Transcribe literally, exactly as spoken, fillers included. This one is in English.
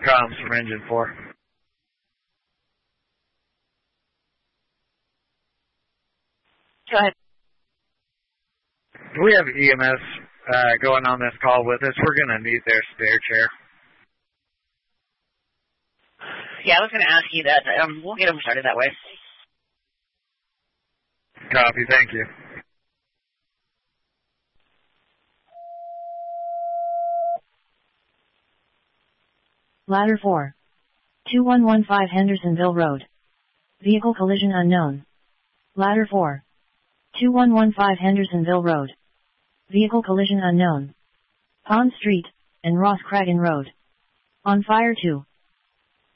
Comms from engine four. Go ahead. We have E M S uh, going on this call with us. We're going to need their spare chair. Yeah, I was going to ask you that. Um, we'll get them started that way. Copy, thank you. Ladder four. two one one five Hendersonville Road. Vehicle collision unknown. Ladder four. two one one five Hendersonville Road. Vehicle collision unknown. Pond Street, and Ross Cragen Road. On fire two.